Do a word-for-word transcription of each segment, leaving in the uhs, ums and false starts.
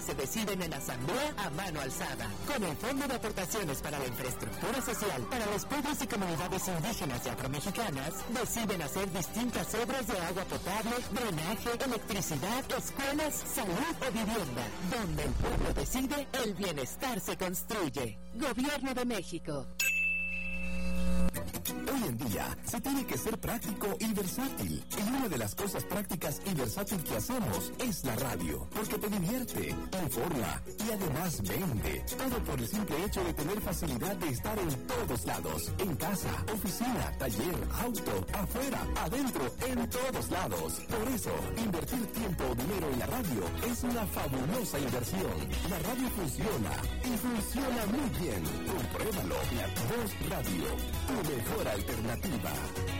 se deciden en asamblea a mano alzada. Con el Fondo de Aportaciones para la Infraestructura Social para los pueblos y comunidades indígenas y afromexicanas, deciden hacer distintas obras de agua potable, drenaje, electricidad, escuelas, salud o vivienda. Donde el pueblo decide, el bienestar se construye. Gobierno de México. Hoy en día se tiene que ser práctico y versátil. Y una de las cosas prácticas y versátil que hacemos es la radio, porque te divierte, informa y además vende. Todo por el simple hecho de tener facilidad de estar en todos lados. En casa, oficina, taller, auto, afuera, adentro, en todos lados. Por eso, invertir tiempo o dinero en la radio es una fabulosa inversión. La radio funciona y funciona muy bien. Compruébalo. La Voz Radio, tu mejor alternativa.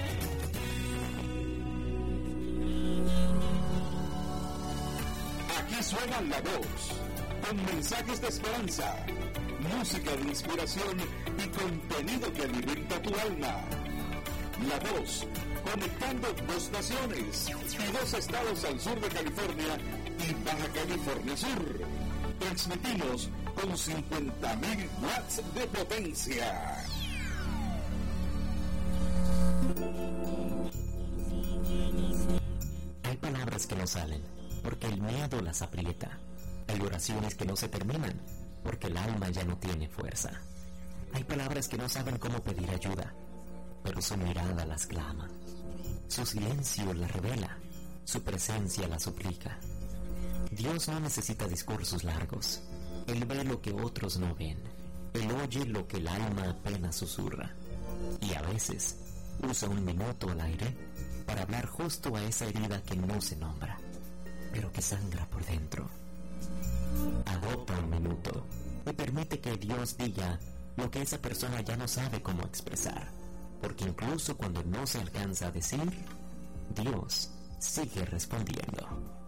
Aquí suena La Voz, con mensajes de esperanza, música de inspiración y contenido que alimenta tu alma. La Voz, conectando dos naciones y dos estados al sur de California y Baja California Sur. Transmitimos con cincuenta mil watts de potencia. Hay palabras que no salen porque el miedo las aprieta. Hay oraciones que no se terminan porque el alma ya no tiene fuerza. Hay palabras que no saben cómo pedir ayuda, pero su mirada las clama. Su silencio las revela, su presencia las suplica. Dios no necesita discursos largos. Él ve lo que otros no ven. Él oye lo que el alma apenas susurra. Y a veces usa un minuto al aire para hablar justo a esa herida que no se nombra, pero que sangra por dentro. Adopta un minuto y permite que Dios diga lo que esa persona ya no sabe cómo expresar, porque incluso cuando no se alcanza a decir, Dios sigue respondiendo.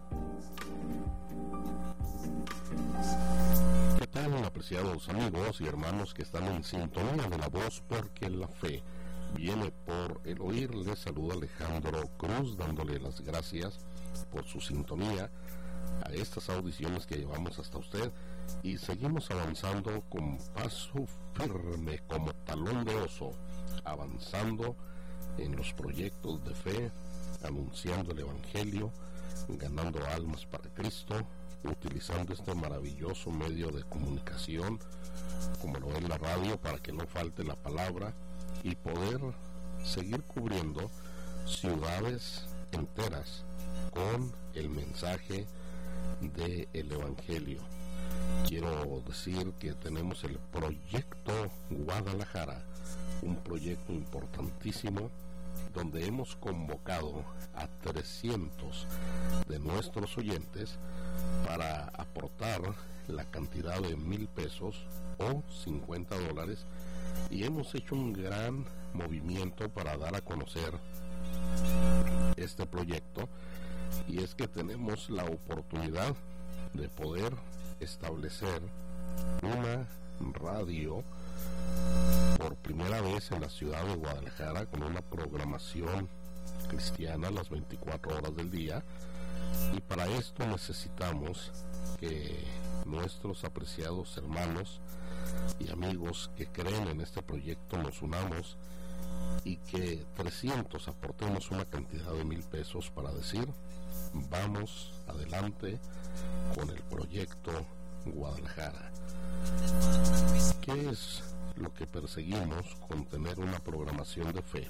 ¿Qué tal, apreciados amigos y hermanos que están en sintonía de La Voz? Porque la fe viene por el oír. Les saluda Alejandro Cruz, dándole las gracias por su sintonía a estas audiciones que llevamos hasta usted, y seguimos avanzando con paso firme como talón de oso, avanzando en los proyectos de fe, anunciando el Evangelio, ganando almas para Cristo, utilizando este maravilloso medio de comunicación como lo es la radio, para que no falte la palabra y poder seguir cubriendo ciudades enteras con el mensaje del Evangelio. Quiero decir que tenemos el proyecto Guadalajara, un proyecto importantísimo donde hemos convocado a trescientos de nuestros oyentes para aportar la cantidad de mil pesos o cincuenta dólares, y hemos hecho un gran movimiento para dar a conocer este proyecto, y es que tenemos la oportunidad de poder establecer una radio por primera vez en la ciudad de Guadalajara con una programación cristiana las veinticuatro horas del día, y para esto necesitamos que nuestros apreciados hermanos y amigos que creen en este proyecto nos unamos y que trescientos aportemos una cantidad de mil pesos para decir: vamos adelante con el proyecto Guadalajara. ¿Qué es lo que perseguimos con tener una programación de fe?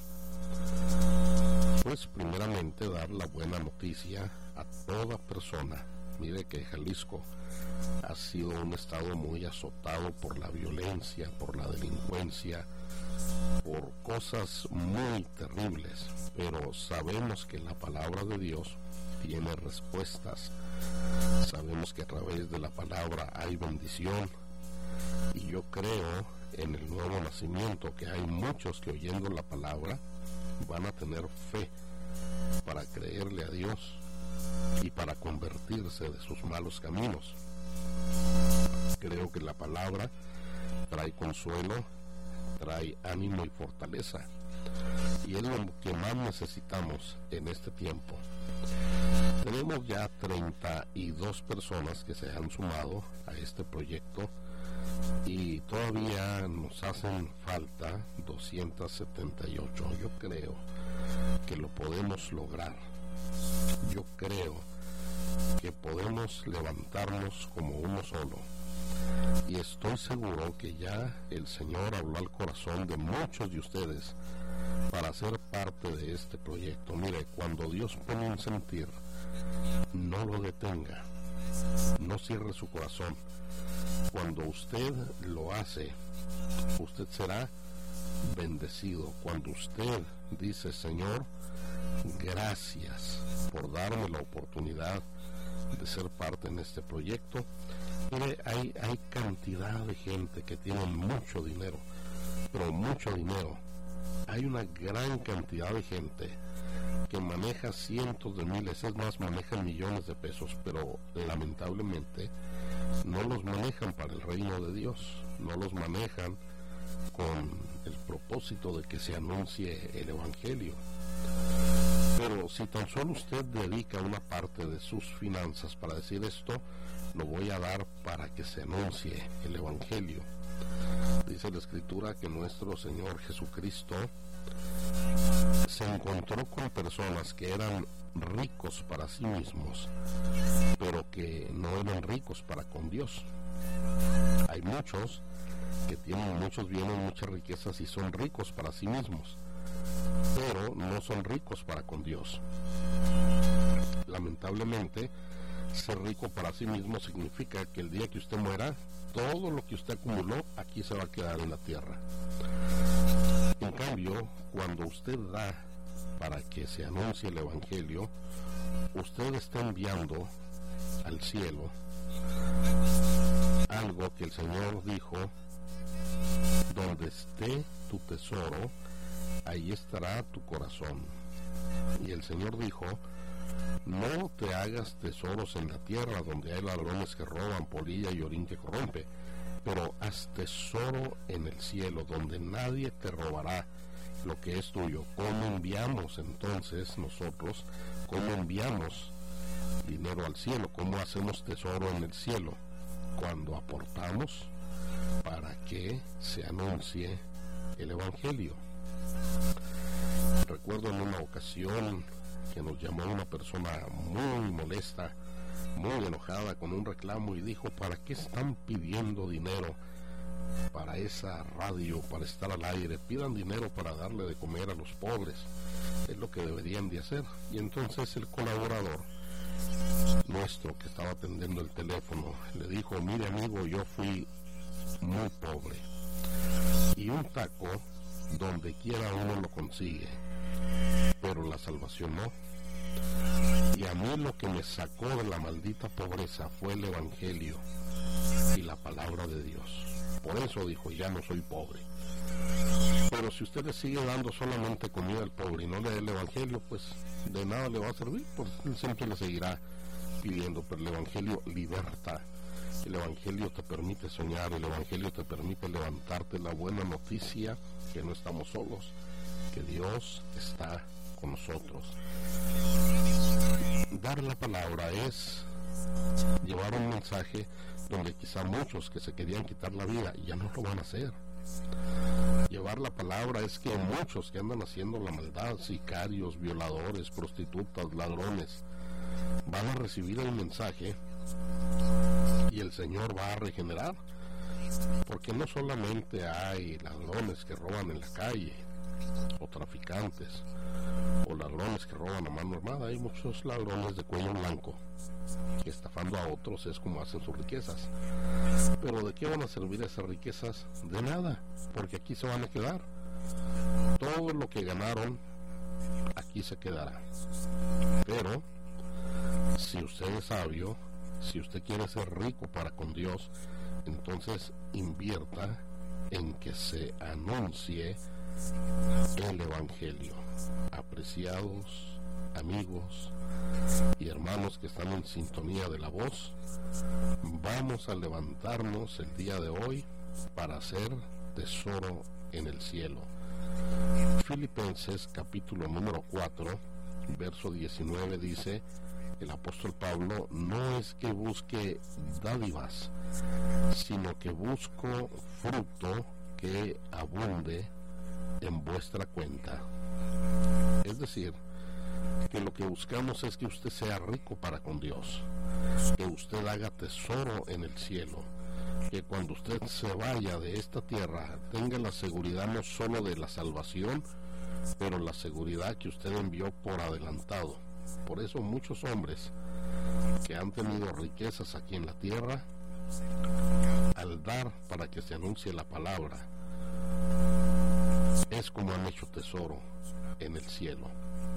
Pues primeramente dar la buena noticia a toda persona. Mire que Jalisco ha sido un estado muy azotado por la violencia, por la delincuencia, por cosas muy terribles, pero sabemos que la palabra de Dios tiene respuestas. Sabemos que a través de la palabra hay bendición, y yo creo en el nuevo nacimiento, que hay muchos que oyendo la palabra van a tener fe para creerle a Dios y para convertirse de sus malos caminos. Creo que la palabra trae consuelo, trae ánimo y fortaleza, y es lo que más necesitamos en este tiempo. Tenemos ya treinta y dos personas que se han sumado a este proyecto y todavía nos hacen falta doscientas setenta y ocho. Yo creo que lo podemos lograr. Yo creo que podemos levantarnos como uno solo. Y estoy seguro que ya el Señor habló al corazón de muchos de ustedes para ser parte de este proyecto. Mire, cuando Dios pone un sentir, no lo detenga, no cierre su corazón. Cuando usted lo hace, usted será bendecido. Cuando usted dice: Señor, gracias por darme la oportunidad de ser parte en este proyecto. Mire, hay, hay cantidad de gente que tiene mucho dinero, pero mucho dinero. Hay una gran cantidad de gente que maneja cientos de miles, es más, manejan millones de pesos, pero lamentablemente no los manejan para el reino de Dios, no los manejan con el propósito de que se anuncie el Evangelio. Pero si tan solo usted dedica una parte de sus finanzas para decir: esto lo voy a dar para que se anuncie el Evangelio. Dice la Escritura que nuestro Señor Jesucristo se encontró con personas que eran ricos para sí mismos, pero que no eran ricos para con Dios. Hay muchos que tienen muchos bienes, muchas riquezas y son ricos para sí mismos, pero no son ricos para con Dios. Lamentablemente, ser rico para sí mismo significa que el día que usted muera, todo lo que usted acumuló aquí se va a quedar en la tierra. En cambio, cuando usted da para que se anuncie el Evangelio, usted está enviando al cielo algo que el Señor dijo: donde esté tu tesoro, ahí estará tu corazón. Y el Señor dijo: no te hagas tesoros en la tierra, donde hay ladrones que roban, polilla y orín que corrompe, pero haz tesoro en el cielo, donde nadie te robará lo que es tuyo. ¿Cómo enviamos entonces nosotros? ¿Cómo enviamos dinero al cielo? ¿Cómo hacemos tesoro en el cielo? Cuando aportamos para que se anuncie el Evangelio. Recuerdo en una ocasión que nos llamó una persona muy molesta, muy enojada, con un reclamo, y dijo: ¿para qué están pidiendo dinero para esa radio, para estar al aire? Pidan dinero para darle de comer a los pobres, es lo que deberían de hacer. Y entonces el colaborador nuestro que estaba atendiendo el teléfono le dijo: mire amigo, yo fui muy pobre y un taco donde quiera uno lo consigue, pero la salvación no. Y a mí lo que me sacó de la maldita pobreza fue el Evangelio y la palabra de Dios. Por eso dijo: ya no soy pobre. Pero si usted le sigue dando solamente comida al pobre y no le da el Evangelio, pues de nada le va a servir, pues él siempre le seguirá pidiendo. Pero el Evangelio liberta, el Evangelio te permite soñar, el Evangelio te permite levantarte. La buena noticia que no estamos solos, que Dios está con nosotros. Dar la palabra es llevar un mensaje donde quizá muchos que se querían quitar la vida ya no lo van a hacer. Llevar la palabra es que muchos que andan haciendo la maldad, sicarios, violadores, prostitutas, ladrones, van a recibir el mensaje y el Señor va a regenerar. Porque no solamente hay ladrones que roban en la calle, o traficantes, o ladrones que roban a mano armada. Hay muchos ladrones de cuello blanco que, estafando a otros, es como hacen sus riquezas. Pero ¿de qué van a servir esas riquezas? De nada, porque aquí se van a quedar. Todo lo que ganaron aquí se quedará. Pero si usted es sabio, si usted quiere ser rico para con Dios, entonces invierta en que se anuncie el Evangelio. Apreciados amigos y hermanos que están en sintonía de la voz, vamos a levantarnos el día de hoy para hacer tesoro en el cielo. Filipenses capítulo número cuatro, verso diecinueve dice: el apóstol Pablo, no es que busque dádivas, sino que busco fruto que abunde en vuestra cuenta. Es decir, que lo que buscamos es que usted sea rico para con Dios, que usted haga tesoro en el cielo, que cuando usted se vaya de esta tierra tenga la seguridad no solo de la salvación, pero la seguridad que usted envió por adelantado. Por eso muchos hombres que han tenido riquezas aquí en la tierra, al dar para que se anuncie la palabra, es como han hecho tesoro en el cielo.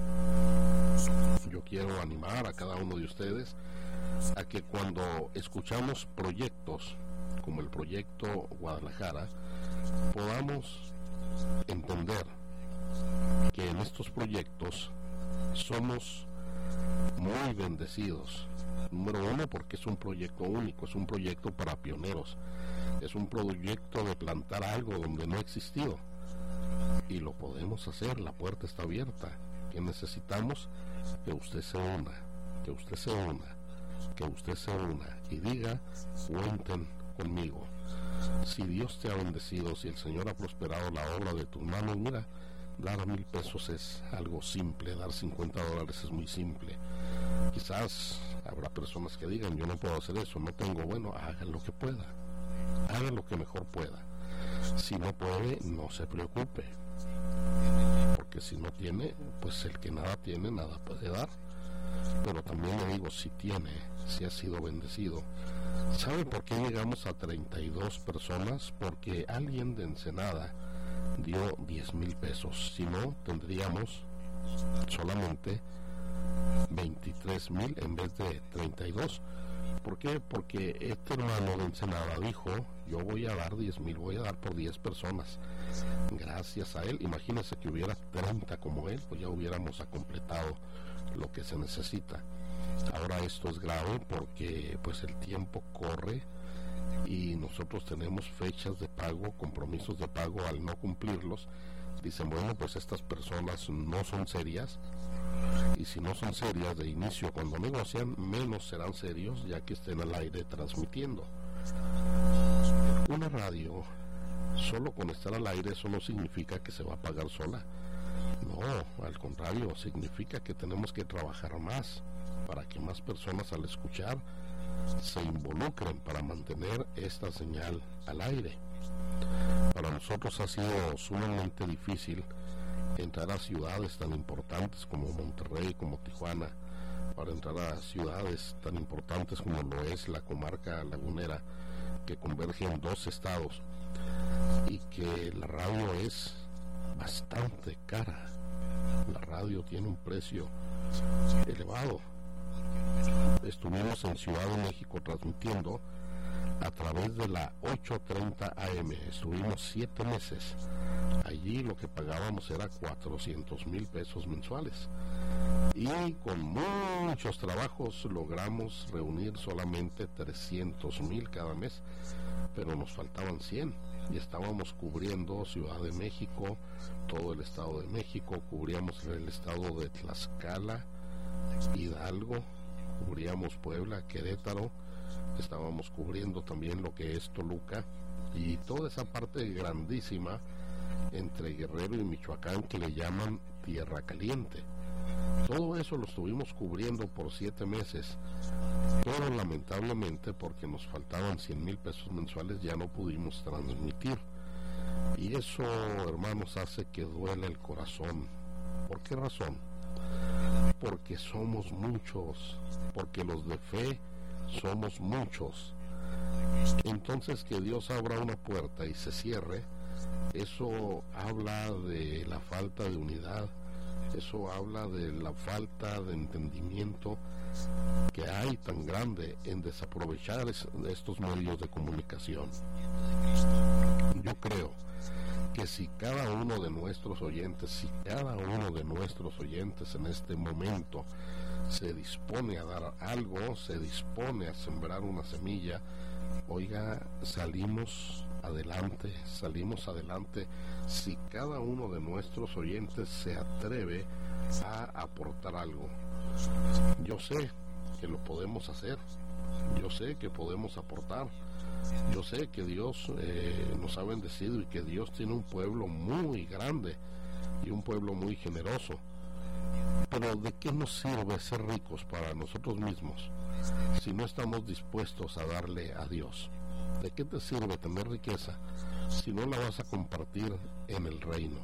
Yo quiero animar a cada uno de ustedes a que cuando escuchamos proyectos como el proyecto Guadalajara, podamos entender que en estos proyectos somos muy bendecidos. Número uno, porque es un proyecto único, es un proyecto para pioneros, es un proyecto de plantar algo donde no ha existido, y lo podemos hacer, la puerta está abierta. Que necesitamos que usted se una, que usted se una, que usted se una y diga: cuenten conmigo. Si Dios te ha bendecido, si el Señor ha prosperado la obra de tus manos, mira, dar mil pesos es algo simple, dar cincuenta dólares es muy simple. Quizás habrá personas que digan: yo no puedo hacer eso, no tengo. Bueno, haga lo que pueda, haga lo que mejor pueda. Si no puede, no se preocupe, porque si no tiene, pues el que nada tiene, nada puede dar. Pero también le digo, si tiene, si ha sido bendecido. ¿Sabe por qué llegamos a treinta y dos personas? Porque alguien de Ensenada dio diez mil pesos. Si no, tendríamos solamente veintitrés mil en vez de treinta y dos. ¿Por qué? Porque este hermano de Ensenada dijo: yo voy a dar diez mil, voy a dar por diez personas. Gracias a él, imagínense que hubiera treinta como él, pues ya hubiéramos completado lo que se necesita. Ahora esto es grave porque pues el tiempo corre y nosotros tenemos fechas de pago, compromisos de pago. Al no cumplirlos, dicen: bueno, pues estas personas no son serias, y si no son serias de inicio, cuando negocian, menos serán serios ya que estén al aire transmitiendo. Una radio, solo con estar al aire, eso no significa que se va a pagar sola. No, al contrario, significa que tenemos que trabajar más para que más personas al escuchar se involucren para mantener esta señal al aire. Para nosotros ha sido sumamente difícil entrar a ciudades tan importantes como Monterrey, como Tijuana, para entrar a ciudades tan importantes como lo es la comarca lagunera, que converge en dos estados, y que la radio es bastante cara. La radio tiene un precio elevado. Estuvimos en Ciudad de México transmitiendo a través de la ochocientos treinta A M. Estuvimos siete meses. Allí lo que pagábamos era cuatrocientos mil pesos mensuales. Y con muchos trabajos logramos reunir solamente trescientos mil cada mes, pero nos faltaban cien. Y estábamos cubriendo Ciudad de México, todo el Estado de México, cubríamos el estado de Tlaxcala, Hidalgo, cubríamos Puebla, Querétaro, estábamos cubriendo también lo que es Toluca y toda esa parte grandísima entre Guerrero y Michoacán que le llaman Tierra Caliente. Todo eso lo estuvimos cubriendo por siete meses. Todo lamentablemente porque nos faltaban cien mil pesos mensuales, ya no pudimos transmitir. Y eso, hermanos, hace que duele el corazón. ¿Por qué razón? Porque somos muchos, porque los de fe somos muchos. Entonces, que Dios abra una puerta y se cierre, eso habla de la falta de unidad, eso habla de la falta de entendimiento que hay tan grande en desaprovechar es, estos medios de comunicación. Yo creo que si cada uno de nuestros oyentes, si cada uno de nuestros oyentes en este momento se dispone a dar algo, se dispone a sembrar una semilla, oiga, salimos adelante, salimos adelante si cada uno de nuestros oyentes se atreve a aportar algo. Yo sé que lo podemos hacer. Yo sé que podemos aportar. Yo sé que Dios eh, nos ha bendecido y que Dios tiene un pueblo muy grande y un pueblo muy generoso. Pero ¿de qué nos sirve ser ricos para nosotros mismos si no estamos dispuestos a darle a Dios? ¿De qué te sirve tener riqueza si no la vas a compartir en el reino?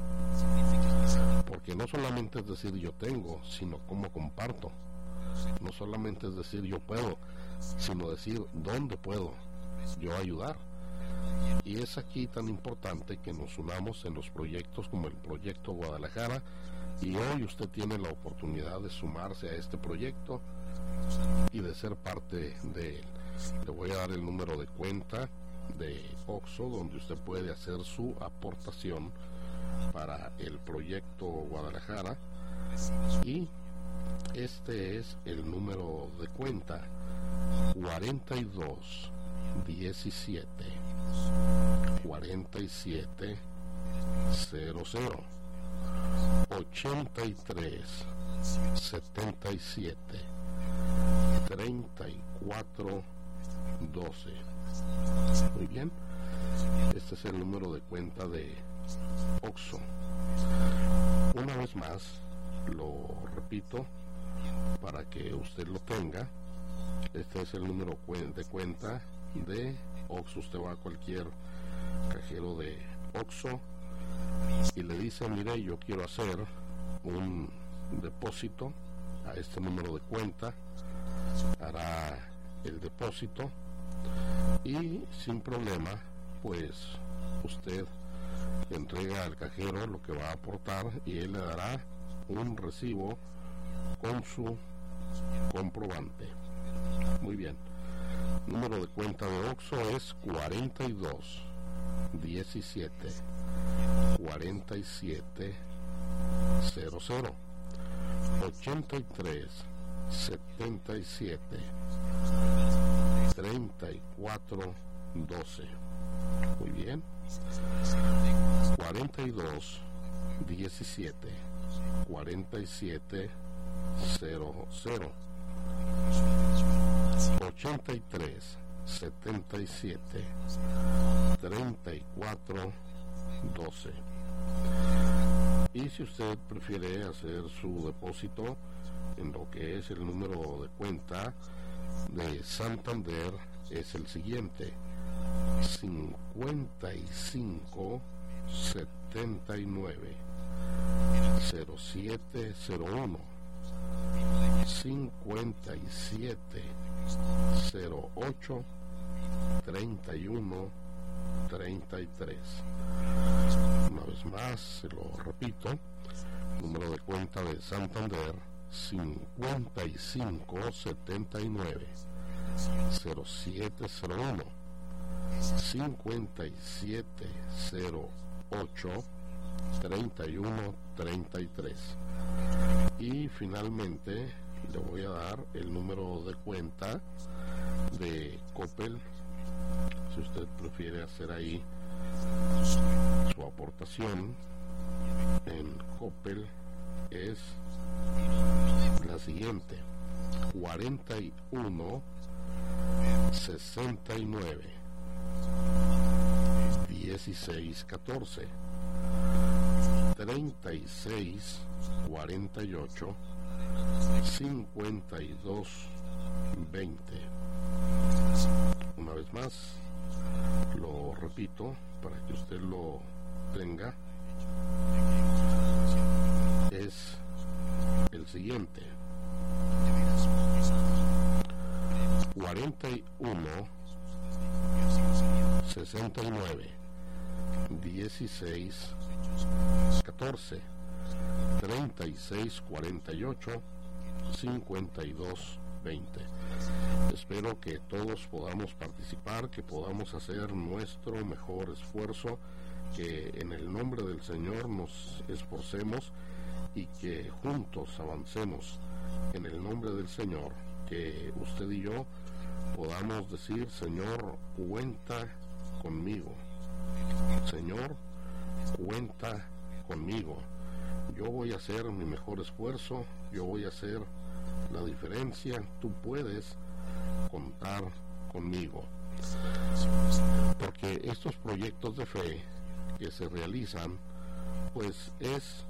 Porque no solamente es decir yo tengo, sino cómo comparto. No solamente es decir yo puedo, sino decir dónde puedo yo ayudar. Y es aquí tan importante que nos unamos en los proyectos como el proyecto Guadalajara, y hoy usted tiene la oportunidad de sumarse a este proyecto y de ser parte de él. Le voy a dar el número de cuenta de Oxxo donde usted puede hacer su aportación para el proyecto Guadalajara, y este es el número de cuenta cuarenta y dos diecisiete cuarenta y siete cero cero ochenta y tres setenta y siete treinta y cuatro doce. Muy bien, este es el número de cuenta de Oxxo. Una vez más lo repito para que usted lo tenga. Este es el número de cuenta de Oxxo. Usted va a cualquier cajero de Oxxo y le dice: mire, yo quiero hacer un depósito a este número de cuenta. Hará el depósito y sin problema pues usted entrega al cajero lo que va a aportar y él le dará un recibo con su comprobante. Muy bien, número de cuenta de Oxxo es cuarenta y dos diecisiete cuarenta y siete cero cero ochenta y tres setenta y siete treinta y cuatro doce. Muy bien, cuarenta y dos diecisiete cuarenta y siete cero cero ochenta y tres setenta y siete treinta y cuatro doce. Y si usted prefiere hacer su depósito en lo que es el número de cuenta de Santander, es el siguiente: cincuenta y cinco setenta y nueve cero siete cero uno cincuenta y siete cero ocho treinta y uno treinta y tres. Una vez más se lo repito: número de cuenta de Santander cincuenta y cinco setenta y nueve cero siete cero uno cincuenta y siete cero ocho treinta y uno treinta y tres. Y finalmente le voy a dar el número de cuenta de Coppel. Si usted prefiere hacer ahí su aportación en Coppel, es la siguiente: cuarenta y uno sesenta y nueve dieciséis catorce treinta y seis cuarenta y ocho cincuenta y dos veinte. Una vez más lo repito para que usted lo tenga: es el siguiente: cuarenta y uno sesenta y nueve dieciséis catorce treinta y seis cuarenta y ocho cincuenta y dos veinte. Espero que todos podamos participar, que podamos hacer nuestro mejor esfuerzo, que en el nombre del Señor nos esforcemos y que juntos avancemos en el nombre del Señor, que usted y yo podamos decir: Señor, cuenta conmigo. Señor, cuenta conmigo. Yo voy a hacer mi mejor esfuerzo, yo voy a hacer la diferencia, tú puedes contar conmigo, porque estos proyectos de fe que se realizan, pues es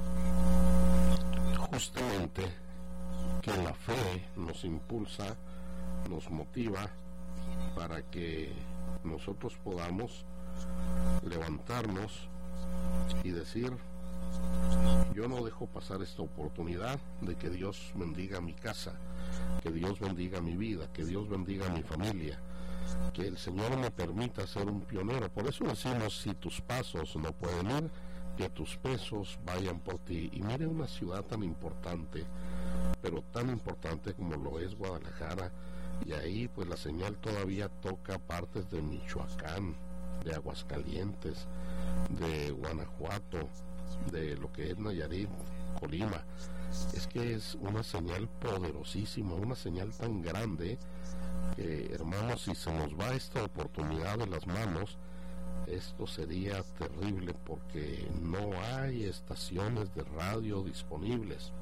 justamente que la fe nos impulsa, nos motiva para que nosotros podamos levantarnos y decir: yo no dejo pasar esta oportunidad de que Dios bendiga mi casa, que Dios bendiga mi vida, que Dios bendiga mi familia, que el Señor me permita ser un pionero. Por eso decimos: si tus pasos no pueden ir, que tus pesos vayan por ti. Y mire, una ciudad tan importante, pero tan importante como lo es Guadalajara, y ahí pues la señal todavía toca partes de Michoacán, de Aguascalientes, de Guanajuato, de lo que es Nayarit, Colima. Es que es una señal poderosísima, una señal tan grande que, hermanos, si se nos va esta oportunidad de las manos, esto sería terrible, porque no hay estaciones de radio disponibles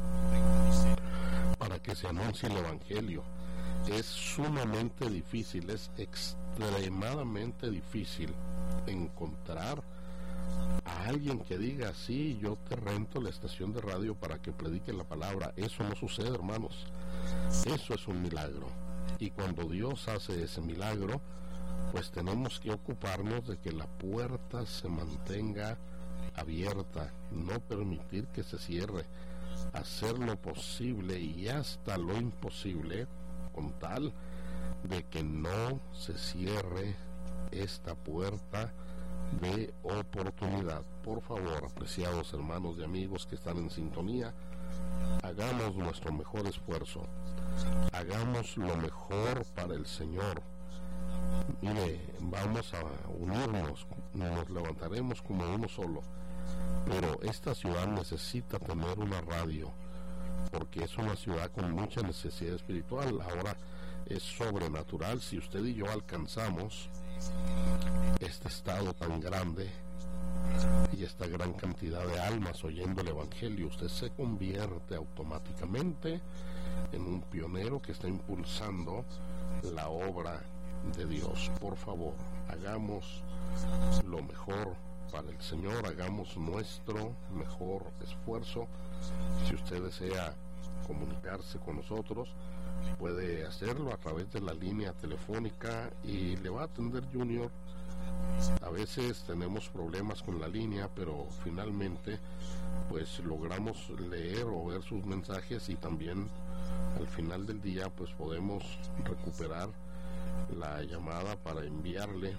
para que se anuncie el Evangelio. Es sumamente difícil, es extremadamente difícil encontrar a alguien que diga: sí, yo te rento la estación de radio para que predique la palabra. Eso no sucede, hermanos. Eso es un milagro. Y cuando Dios hace ese milagro, pues tenemos que ocuparnos de que la puerta se mantenga abierta, no permitir que se cierre, hacer lo posible y hasta lo imposible con tal de que no se cierre esta puerta de oportunidad. Por favor, apreciados hermanos y amigos que están en sintonía, hagamos nuestro mejor esfuerzo, hagamos lo mejor para el Señor. Mire, vamos a unirnos, nos levantaremos como uno solo, pero esta ciudad necesita tener una radio, porque es una ciudad con mucha necesidad espiritual. Ahora es sobrenatural si usted y yo alcanzamos este estado tan grande y esta gran cantidad de almas oyendo el Evangelio. Usted se convierte automáticamente en un pionero que está impulsando la obra de Dios. Por favor, hagamos lo mejor para el Señor, hagamos nuestro mejor esfuerzo. Si usted desea comunicarse con nosotros, puede hacerlo a través de la línea telefónica y le va a atender Junior. A veces tenemos problemas con la línea, pero finalmente pues logramos leer o ver sus mensajes, y también al final del día pues podemos recuperar la llamada para enviarle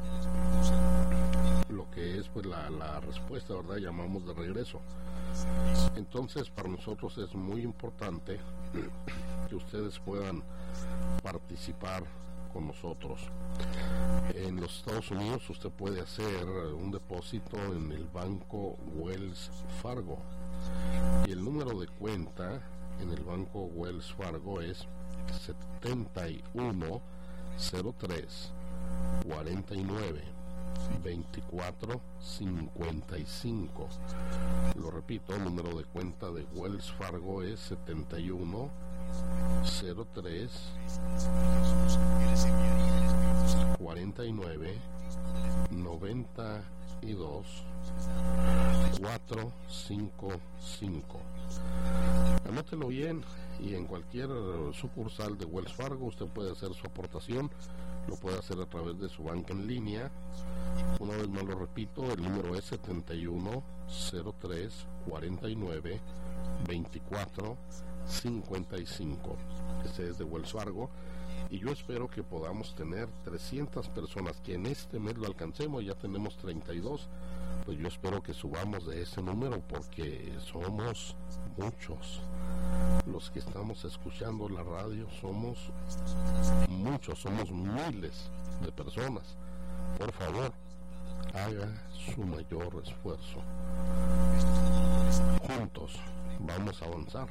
lo que es pues la, la respuesta, ¿verdad? Llamamos de regreso. Entonces, para nosotros es muy importante que ustedes puedan participar con nosotros. En los Estados Unidos usted puede hacer un depósito en el banco Wells Fargo, y el número de cuenta en el banco Wells Fargo es setenta y uno cero tres cuarenta y nueve veinticuatro cincuenta y cinco. Lo repito, el número de cuenta de Wells Fargo es setenta y uno cero tres cuarenta y nueve noventa y dos cuatrocientos cincuenta y cinco. Anótelo bien, y en cualquier sucursal de Wells Fargo usted puede hacer su aportación. Lo puede hacer a través de su banca en línea. Una vez más lo repito, el número es setenta y uno cero tres cuarenta y nueve veinticuatro cincuenta y cinco. Este es de Wells Fargo, y yo espero que podamos tener trescientas personas, que en este mes lo alcancemos. Ya tenemos treinta y dos, pues yo espero que subamos de ese número, porque somos muchos los que estamos escuchando la radio, somos muchos, somos miles de personas. Por favor, haga su mayor esfuerzo. Juntos vamos a avanzar,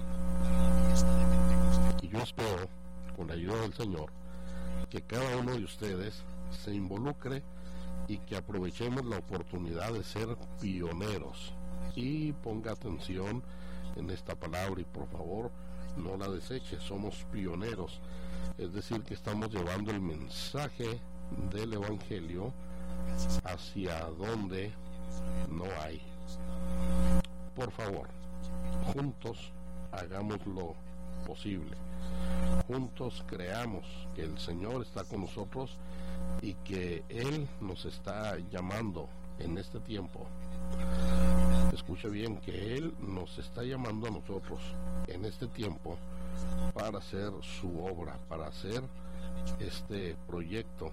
y yo espero, con la ayuda del Señor, que cada uno de ustedes se involucre y que aprovechemos la oportunidad de ser pioneros. Y ponga atención en esta palabra, y por favor no la deseche, somos pioneros, es decir, que estamos llevando el mensaje del Evangelio hacia donde no hay. Por favor, juntos hagamos lo posible, juntos creamos que el Señor está con nosotros y que Él nos está llamando en este tiempo. Escuche bien, que Él nos está llamando a nosotros en este tiempo para hacer su obra, para hacer este proyecto.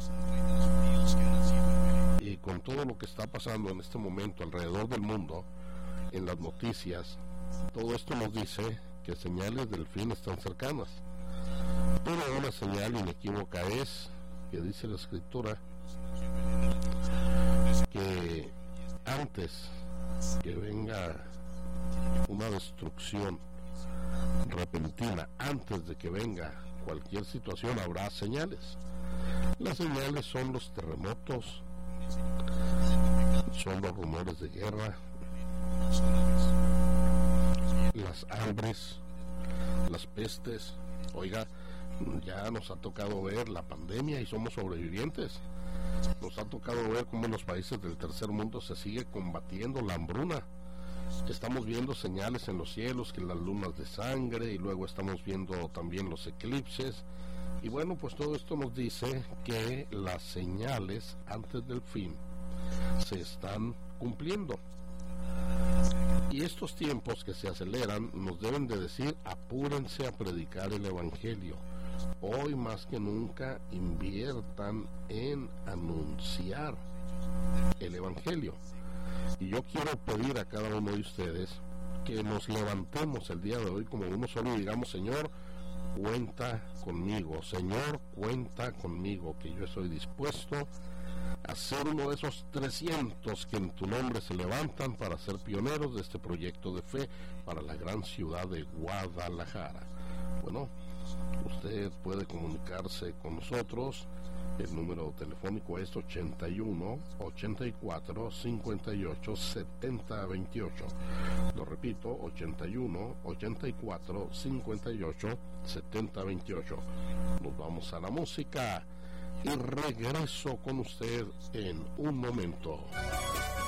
Y con todo lo que está pasando en este momento alrededor del mundo, en las noticias, todo esto nos dice que señales del fin están cercanas. Pero una señal inequívoca es que dice la Escritura que antes que venga una destrucción repentina, antes de que venga cualquier situación, habrá señales. Las señales son los terremotos, son los rumores de guerra, las hambres, las pestes. Oiga, ya nos ha tocado ver la pandemia y somos sobrevivientes. Nos ha tocado ver cómo en los países del tercer mundo se sigue combatiendo la hambruna. Estamos viendo señales en los cielos, que las lunas de sangre, y luego estamos viendo también los eclipses. Y bueno, pues todo esto nos dice que las señales antes del fin se están cumpliendo. Y estos tiempos que se aceleran nos deben de decir: apúrense a predicar el Evangelio. Hoy más que nunca inviertan en anunciar el Evangelio. Y yo quiero pedir a cada uno de ustedes que nos levantemos el día de hoy como uno solo y digamos: Señor, cuenta conmigo, Señor, cuenta conmigo, que yo estoy dispuesto a ser uno de esos trescientos que en tu nombre se levantan para ser pioneros de este proyecto de fe para la gran ciudad de Guadalajara. Bueno, usted puede comunicarse con nosotros. El número telefónico es ochenta y uno, ochenta y cuatro, cincuenta y ocho, setenta veintiocho. Lo repito, ochenta y uno, ochenta y cuatro, cincuenta y ocho, setenta veintiocho. Nos vamos a la música y regreso con usted en un momento.